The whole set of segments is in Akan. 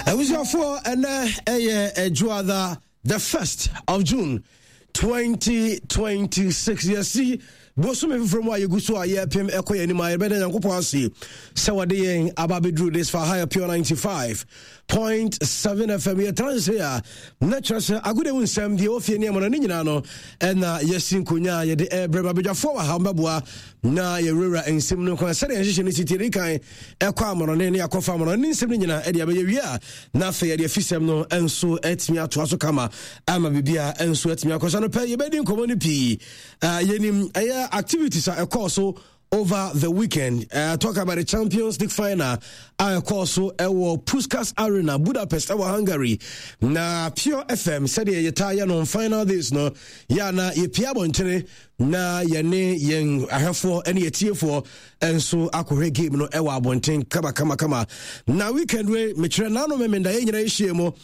I was here for a Juada the 1st of June 2026. You see, Bosome from why you go so I pim echo any my better than Kupasi. Sawading Ababidru this for higher pure 95.7 FM. Here transfer natural a good one Sam the Ophinia Monaninano and Yesin Kunya ye the Brababija for Hambabua na ye Rura and Simno Consider City Rikai Equamon and Aquafam and Ninsemina Edia Bia Nafe the Fisemno and so etmia to Asokama Ama Bibia and so etmia Cosano pay your bedding community Yenim activities are also over the weekend. Talk about the Champions League final. Also, Puskás Arena, Budapest, Hungary. Na Pure FM said ye tire on final days no. Yana ye piabonchene na yene yen ahafo any tiefo and so akore game no ewa bonten kama. Na weekend we metre nano memenda ye nyina ehyiemo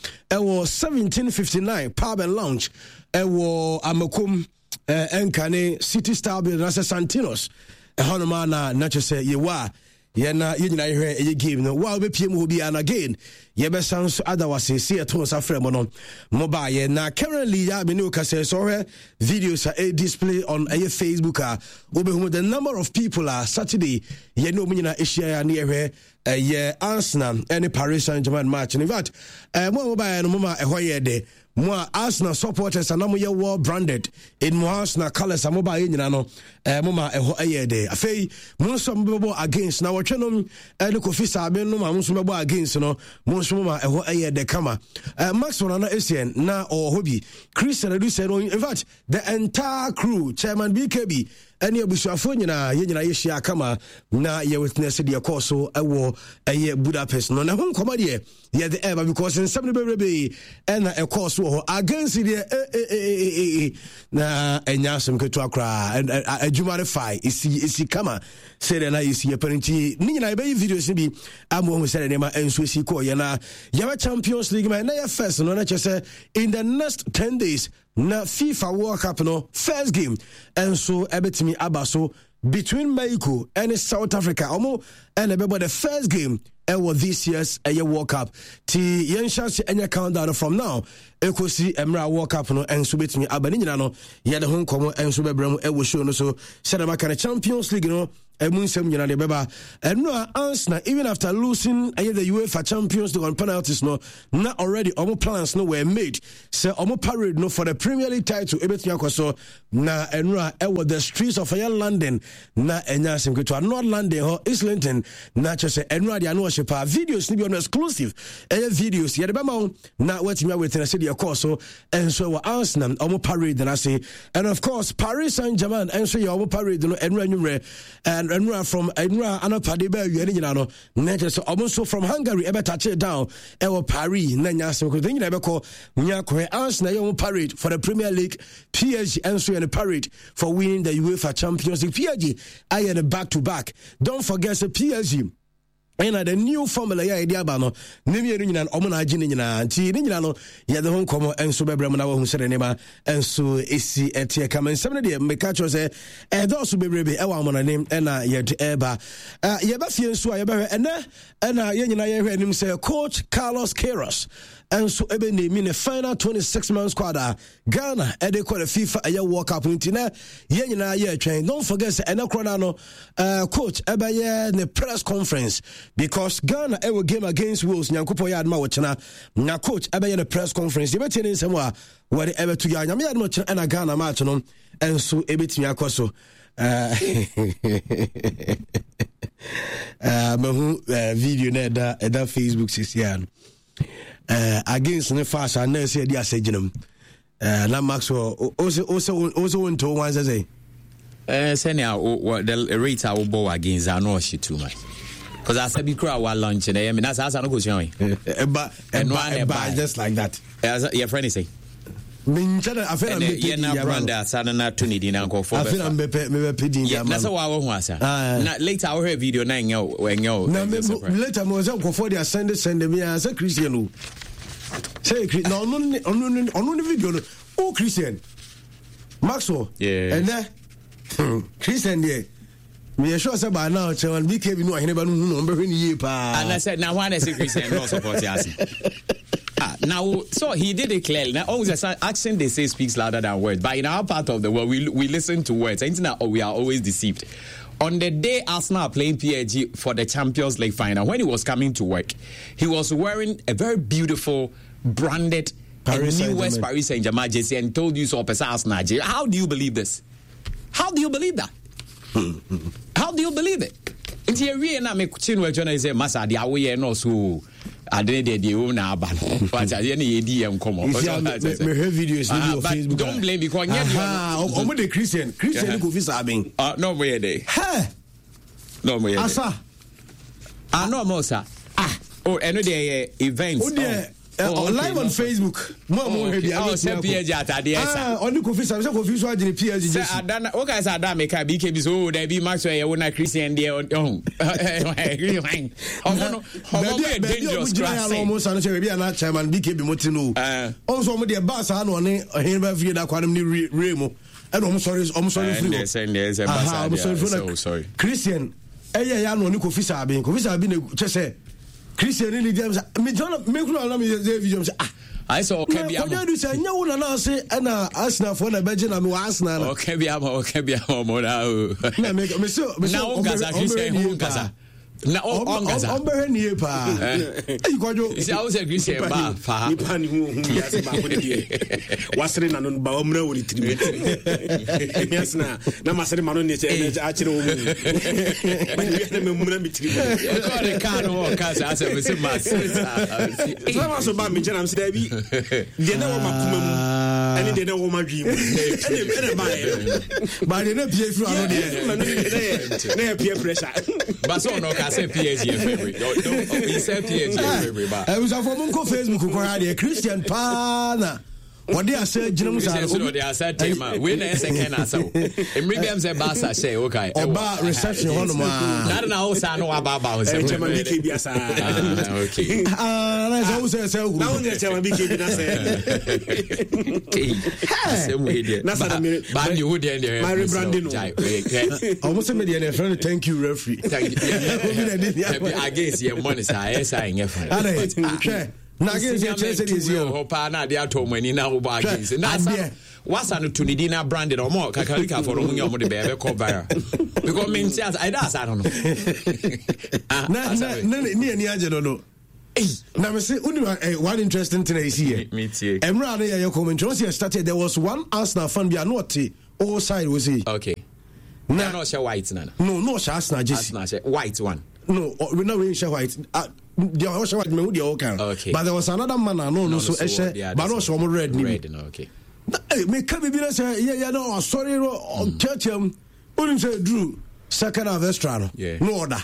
1759 pub and lounge Amakum Enkane City Star Building as Santinos Hanumana Nature say ye wa yena yina ye game no wa be piem obi an again ye be sans otherwise see at once afremo no mobile na currently ya me no kase so videos are display on a Facebook obi the number of people are Saturday ye no nyina ehia na ye Arsenal any Paris Saint-Germain match in fact mobile no mama ehoye de Moi Arsenal supporters and amoye war branded in mo Arsenal colors amoba nyina no mama eho ayede afei mo so mbebo against na wotwenom ne Kofi Sabe no ma mo so mbebo against no mo so mama eho ayede kama Maxwell na Essien na hobby Christian Edu said in fact the entire crew chairman BKB any abusuafo nyina ye nyina ye hia kama na ye witness the course so ewo Budapest no na ho nkoma de ye the ever because in some be and a course against the na enyasem ketu akra adwumarify isi kama say na isi apparently ni nyina be videos bi amo say na enso isi ko ye na ye Champions League man na ye first no na say in the next 10 days na FIFA World Cup no first game and so ebetimi abaso between Mexico and South Africa omo and about the first game this year's World Cup ti yenshase enya countdown from now ekosi emra World Cup no and so betimi abani nyina no ye de ho nkomo and so bebrem show no so sedama kan Champions League no emunsem nyina de beba no Arsenal even after losing the UEFA Champions League on penalties no na already omo plans no were made so omo parade no for the Premier League title ebetimi akoso na enra the streets of London na enyasem keto North London ho Islington na chose enra de ano pa videos ni be on exclusive videos ye de bema na watimi awetena say the course so and so Arsenal omo parade na say and of course Paris Saint-Germain and so your omo parade no enra nwure and enra from enra anapade ba wi nyina no na just almost from Hungary e touch it down Paris na nya asem ko nyina be ko nya ko Arsenal your parade for the Premier League PSG and so in parade for winning the UEFA Champions League PSG I had a back to back don't forget the PSG and the new formula ya idea ba no nemi enu nyina omo na agi ni nyina nti ni nyina no ya de ho nkomo enso bebrem na wo hu sere nema enso esi etie kama nsem de meka cho se those bebrebe e wa mo na nem na ye de eba ye ba fie enso ye ba na ye nyina ye hwe anim se coach Carlos Queiroz and so ebe name the final 26-man squad Ghana they call the FIFA World Cup ntina ye nyina ye twen don't forget say ena krona no coach ebe ye the press conference because Ghana will game against Wales nyankopo ya adma wochena na coach ebe ye the press conference ye betene nsem wa where ebe to ya nyame ya adma wochena na Ghana match no and so ebetimi akoso mahu video na da Facebook sisian against the fast and now say dia seginum na Maxwell also went to one say senior the rate I will bow against I know she too much because I said be crowd while lunch and I mean that's no go showing but just like that your friend is say minchana afena mbe na branda sana na tuni di na nko for afena mbe pidin ya na so wa wo hu asa na later I hear video na enyo na later mo say nko for dia send me as a Christian o say no no video no o Christian Maxwell yeah and Christian there Me sure say by now Chairman BKB no ahene ba no number when ye pa. And I said now when I say Christian no support us. Now, so he did it clearly. Now, always action they say speaks louder than words. But in our part of the world, we listen to words. And we are always deceived. On the day Arsenal are playing PSG for the Champions League final, when he was coming to work, he was wearing a very beautiful, branded, newest Paris Saint-Germain jersey and told you so, Arsenal. How do you believe this? How do you believe that? How do you believe it? It's here, we are make chinwe John say, Massa, the away no so. I didn't do now, but I any EDM come on. Videos on Facebook. Don't blame because the Christian go visa abin. No way day. No way. Asa. No more sir. Oh, any day events. Live on Facebook. More heavy. I was PSG at the answer. Only Kofi Sam, Kofi so the PSG. Sir, Adana, what guys are that make a BKB so there be Maxwell you na Christian there on. Dangerous class. Almost and say be na chairman BKB Motino. Also mo the boss ha no ne here ba fie da kwanam ni remo. And I'm sorry free. Sorry. Christian, ya no ni Kofi Sam. Kofi Sam be say Christian in the games. Me John me kula na me video say I saw Kebia. What do you say? You will not say na Arsenal for na Belgium na me Arsenal. Okay, Kebia mo na. Na me so na Gaza Christian Gaza. Na on Gaza. On be here pa. You go jo. Is I was a Christian ba fa. Ni pa ni hu ya se ba ko de. Wasere na no ba omra woni tiri. Yes na masere ma no ne a kire wo mu. Ba ni na me mumra mi tiri. E ko de kan no ka sa ase me se mas. So ma so ba mi jena am se da bi. De na wo makuma mu. Ani de na wo ma dwi mu. Ene ba e. Ba de na pie fru ano de. Na pie pressure. Ba so no ka say PSG favorite. Don't he said PSG favorite ba. I was for Munko Facebook ko ha de Christian Pana. What they are saying, Jim Sar. They are saying, "Tema, we na second aso." Emribiam say Barca say, "Okay." Oba reception hono ma. Na na o sa no ababa o say. Chairman BKB asa. Okay. Na so say. Na o Chairman BKB na say. Okay. Same way there. Na sa me. Ba you would there. My rebranding. Almost me there friend thank you referee. Thank you. Against your money say say Sure. Na against your Chelsea this year. Hopa na dia to money na wo ba against. Na wasa no to the na branded or more kakalika for omo nyomo de be cover. Because me say I don't know. Na ni aje no. Now me say one interesting thing is here. Me too. Emra na your comment once you started there was one Arsenal fan be not all side was he. Okay. No share white na. No share Arsenal just. Arsenal white one. No, we not really share white. The Osha white me the can. Okay. But there was another man no so but no so red ni. Red no okay. Me can be say yeah no sorry no church wouldn't say Drew second half extra no. No order.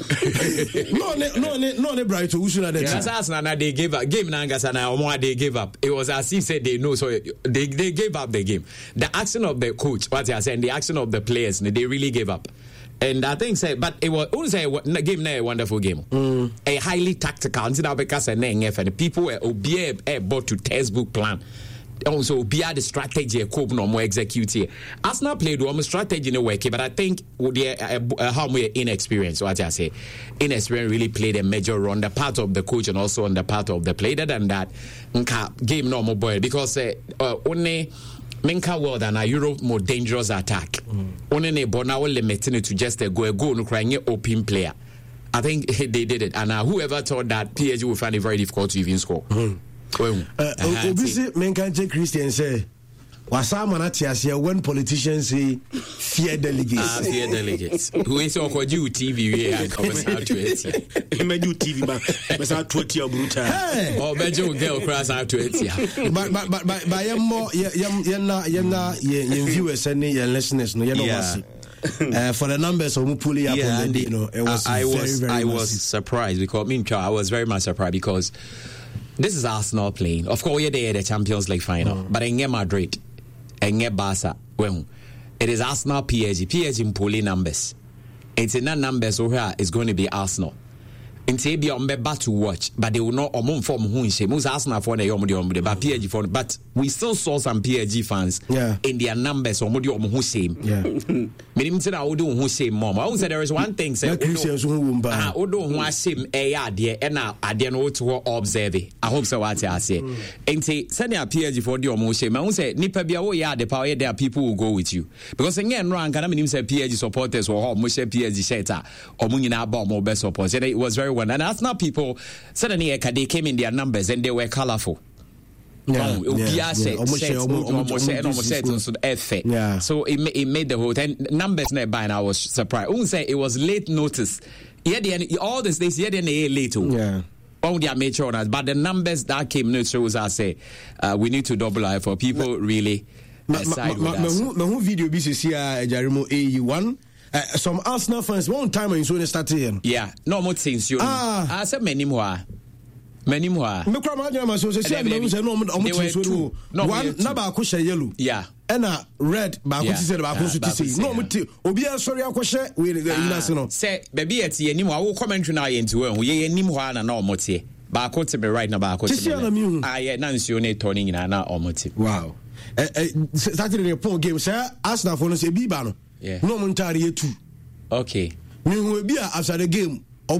No bright to usuna that. Yes, Arsenal they gave up game na ngasa na omo they gave up. It was as if said they know so they gave up the game. The action of the coach, what they are saying, the action of the players, they really gave up. And I think say, but it was also a game na a wonderful game. A highly tactical. Because and people were brought to textbook plan. Also, be the strategy a cope no more execute here. Arsenal played one strategy in a way, but I think how we inexperienced. What I say, inexperience really played a major role on the part of the coach and also on the part of the player. Other than that, game no more boy because only. Menka world and a Europe more dangerous attack. Only ne bona will limit it to just a goal no crying open player. I think they did it, and whoever thought that PSG will find it very difficult to even score. Obviously, Menka Christian say. Wasama tiasia when politicians say fear delegates. Fear delegates. Who is so called you TV we are converse out to it. Me do TV but out to it brutal. Oh, Benjo girl cross out to it. But by more viewers and listeners no for the numbers of Mupuli up on the day, it was I was surprised because I was very much surprised because this is Arsenal playing. Of course, they had the Champions League final, but in Madrid. And Barca, well, it is Arsenal PSG in polling numbers. It's in that numbers over here is going to be Arsenal. Nti be on back to watch, but they will not form who in shame. Most Arsenal for the but PSG for, but we still saw some PSG fans in their numbers or who shame. Yeah. Meaning I would do who shame mom. I would say there is one thing say Christians who who shame dear and now I didn't know to observe it. I hope so what I say. Nti send your PSG for the almost shame. I would say Nipa Bia the power there people will go with you. Because again wrong can I mean say PSG supporters or most PSG shelter or Munina bomb or best support. It was very well. And Arsenal people suddenly they came in their numbers and they were colorful. So it made the whole thing numbers nearby, and I was surprised. I wouldn't say it was late notice. All this days, late. On their major on us, but the numbers that came no shows I say we need to double eye for people really side with us. My video BCC Jarimo AU1. Some Arsenal fans one time when you started here. Yeah, no more things you. I said many more. Many more. Me kwa maja ma so say no one na ba ko hye yellow. Yeah. And a red ba ko say ba ko so say. No muti obi asori akɔhye we na se no. Say baby eti anim a wo commentary na yenti we ye anim ho na omotie. Ba ko te me right na ba ko te me. Yeah, na nsuo na turning na omotie. Wow. Saturday report game say Arsenal for no say bi ba no. Yeah. No montare yetu. Okay. Me hu bi after the game. Yeah,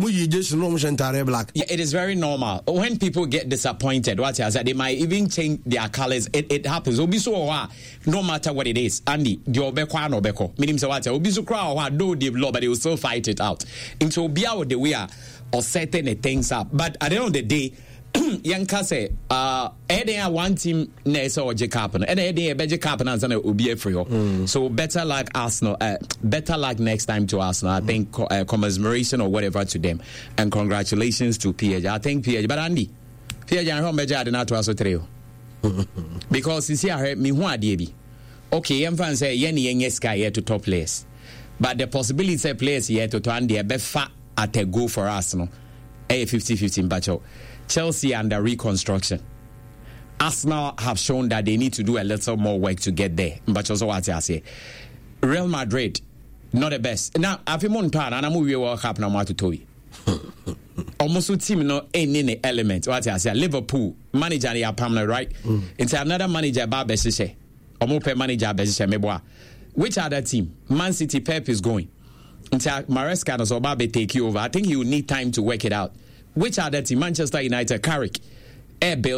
it is very normal. When people get disappointed, what I said, they might even change their colors. It happens. No matter what it is. Andy, the obeko no beko. Meaning so what? Obisu crowd do the law, but they will still fight it out. Into Obia the way or setting the things up. But at the end of the day, Yanka say, one team nesa or Jacob, and Jacob and Azana will be free. So better like Arsenal, better like next time to Arsenal. I think commemoration or whatever to them, and congratulations to PSG. I think PSG, but Andy, PSG and home beja not to us trio because you see, I heard me who are DB. Okay, I'm fan say Yenny sky here to top players, but the possibility say players here to turn their best fat at a go for Arsenal. 50-50 battle. Chelsea under reconstruction. Arsenal have shown that they need to do a little more work to get there. But also what I say, Real Madrid not the best. Now, after Montana, and I'm moving World Cup now to Toy. Almost team no any element. What I say, Liverpool manager they are permanent, right? It's another manager Babesise. Omope manager Babesise meboa. Which other team? Man City Pep is going. Until Maresca or Babe take you over. I think you need time to work it out. Which other team? Manchester United, Carrick, Airbill.